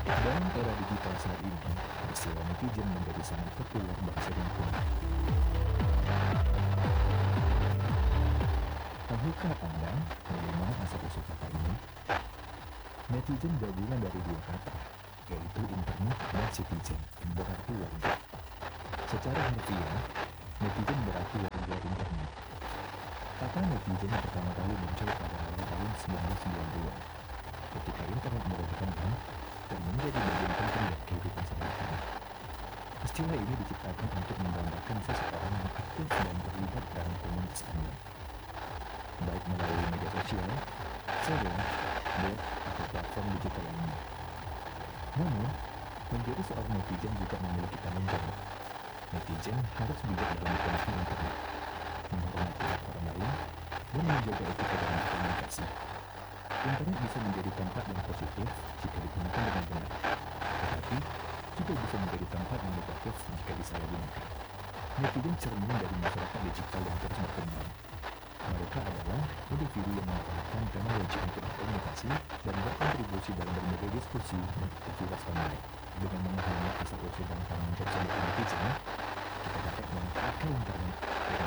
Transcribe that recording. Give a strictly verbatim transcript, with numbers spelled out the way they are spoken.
Dalam era digital saat ini, istilah netizen menjadi sangat populer dan sering digunakan. Tahukah Anda bagaimana asal-usul kata ini? Netizen gabungan dari dua kata, yaitu internet dan citizen, yang berarti warga. Secara harfiah, netizen berarti warga internet. Kata netizen pertama kali muncul pada awal tahun seribu sembilan ratus sembilan puluh an, ketika internet mulai berkembang dan menjadi bagian penting dari kehidupan sehari-hari. Istilah ini diciptakan untuk menggambarkan seseorang yang aktif dan terlibat dalam komunitas online, baik melalui media sosial, forum, blog, atau platform digital lainnya. Namun, menjadi seorang netizen juga memiliki tanggung jawab. Netizen harus bijak dalam berkomunikasi internet, menghormati hak orang lain, dan menjaga etika dalam komunikasi. Internet bisa menjadi tempat yang positif jika digunakan dengan benar, tetapi juga bisa menjadi tempat yang negatif jika disalahgunakan. Netizen cermin dari masyarakat digital yang terus berkembang. Mereka adalah individu yang memanfaatkan teknologi untuk berkomunikasi dan berkontribusi dalam berbagai diskusi dan aktivitas online. Dengan memahami asal-usul dan tanggung jawab sebagai netizen, kita dapat memanfaatkan internet dengan